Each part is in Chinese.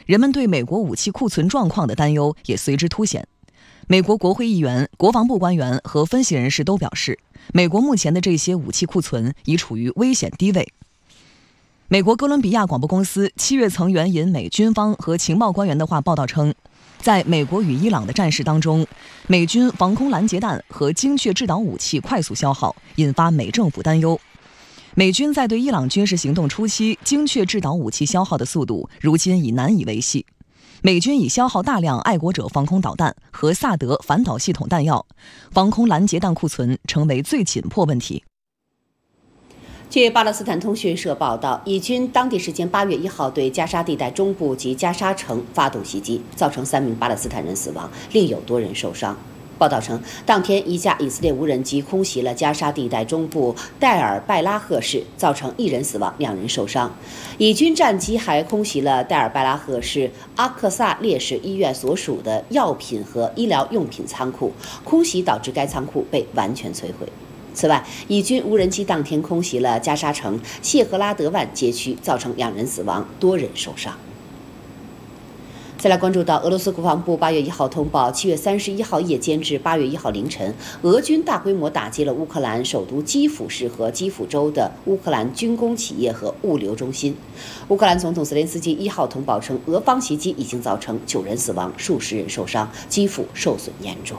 人们对美国武器库存状况的担忧也随之凸显。美国国会议员、国防部官员和分析人士都表示，美国目前的这些武器库存已处于危险低位。美国哥伦比亚广播公司7月曾援引美军方和情报官员的话报道称，在美国与伊朗的战事当中，美军防空拦截弹和精确制导武器快速消耗，引发美政府担忧。美军在对伊朗军事行动初期精确制导武器消耗的速度，如今已难以维系。美军已消耗大量爱国者防空导弹和萨德反导系统弹药，防空拦截弹库存成为最紧迫问题。 据巴勒斯坦通讯社报道，以军当地时间8月1号对加沙地带中部及加沙城发动袭击，造成3名巴勒斯坦人死亡，另有多人受伤。报道称，当天一架以色列无人机空袭了加沙地带中部戴尔拜拉赫市，造成1人死亡，2人受伤。以军战机还空袭了戴尔拜拉赫市阿克萨烈士医院所属的药品和医疗用品仓库，空袭导致该仓库被完全摧毁。此外，以军无人机当天空袭了加沙城谢赫拉德万街区，造成2人死亡，多人受伤。再来关注到俄罗斯国防部8月1号通报，7月31号夜间至8月1号凌晨，俄军大规模打击了乌克兰首都基辅市和基辅州的乌克兰军工企业和物流中心。乌克兰总统泽连斯基1号通报称，俄方袭击已经造成9人死亡，数十人受伤，基辅受损严重。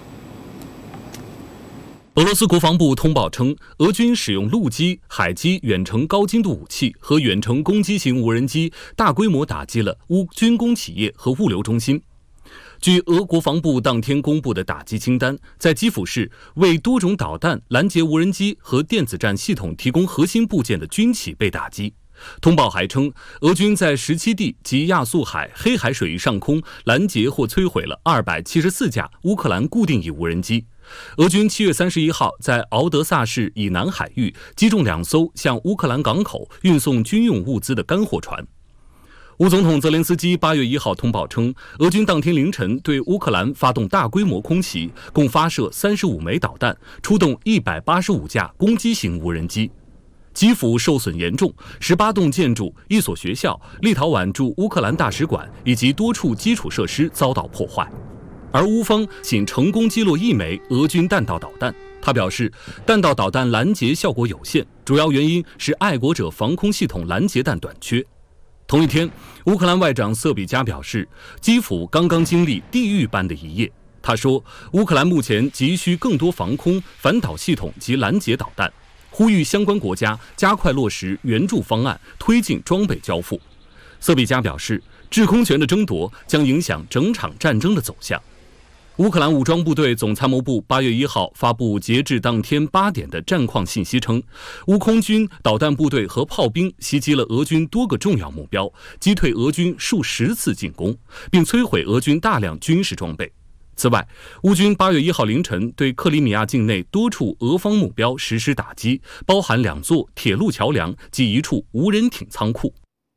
俄罗斯国防部通报称，俄军使用陆基、海基远程高精度武器和远程攻击型无人机，大规模打击了乌军工企业和物流中心。据俄国防部当天公布的打击清单，在基辅市为多种导弹、拦截无人机和电子战系统提供核心部件的军企被打击。通报还称，俄军在17地及亚速海、黑海水域上空拦截或摧毁了274架乌克兰固定翼无人机。俄军7月31号在敖德萨市以南海域击中2艘向乌克兰港口运送军用物资的干货船。乌总统泽连斯基8月1号通报称，俄军当天凌晨对乌克兰发动大规模空袭，共发射35枚导弹，出动185架攻击型无人机。基辅受损严重，18栋建筑、1所学校、立陶宛驻乌克兰大使馆以及多处基础设施遭到破坏。而乌方仅成功击落1枚俄军弹道导弹。他表示，弹道导弹拦截效果有限，主要原因是爱国者防空系统拦截弹短缺。同一天，乌克兰外长瑟比加表示，基辅刚刚经历地狱般的一夜。他说，乌克兰目前急需更多防空、反导系统及拦截导弹，呼吁相关国家加快落实援助方案，推进装备交付。瑟比加表示，制空权的争夺将影响整场战争的走向。乌克兰武装部队总参谋部8月1号发布截至当天8点的战况信息称，乌空军、导弹部队和炮兵袭击了俄军多个重要目标，击退俄军数十次进攻，并摧毁俄军大量军事装备。此外，乌军8月1号凌晨对克里米亚境内多处俄方目标实施打击，包含2座铁路桥梁及1处无人艇仓库。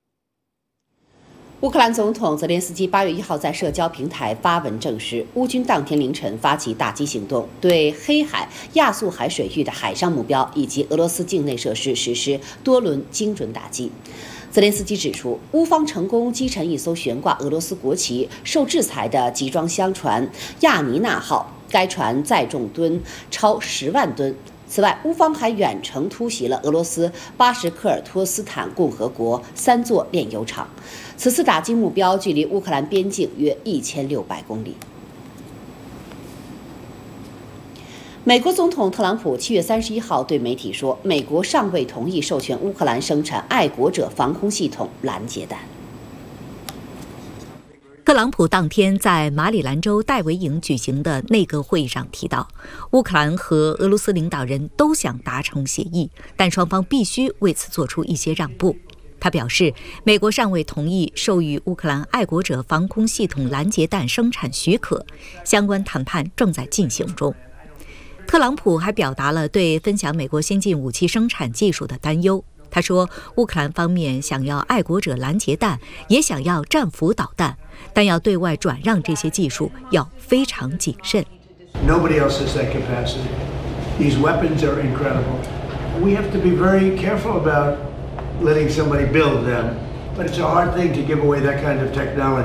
乌克兰总统泽连斯基8月1号在社交平台发文证实，乌军当天凌晨发起打击行动，对黑海、亚速海水域的海上目标以及俄罗斯境内设施实施多轮精准打击。泽连斯基指出，乌方成功击沉一艘悬挂俄罗斯国旗、受制裁的集装箱船亚尼娜号，该船载重吨超10万吨。此外，乌方还远程突袭了俄罗斯巴什科尔托斯坦共和国3座炼油厂。此次打击目标距离乌克兰边境约1600公里。美国总统特朗普7月31号对媒体说，美国尚未同意授权乌克兰生产爱国者防空系统拦截弹。 特朗普当天在马里兰州戴维营举行的内阁会议上提到，乌克兰和俄罗斯领导人都想达成协议，但双方必须为此做出一些让步。他表示，美国尚未同意授予乌克兰爱国者防空系统拦截弹生产许可，相关谈判正在进行中。特朗普还表达了对分享美国先进武器生产技术的担忧。他说，乌克兰方面想要爱国者拦截弹，也想要战斧导弹，但要对外转让这些技术要非常谨慎。 Nobody else has that capacity. These weapons are incredible. We have to be very careful about letting somebody build them, but it's a hard thing to give away that kind of technology.